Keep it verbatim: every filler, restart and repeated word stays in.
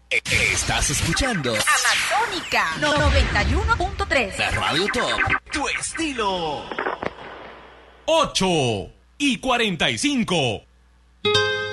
Estás escuchando Amazónica noventa y uno punto tres. La Radio Top, tu estilo. ocho y cuarenta y cinco.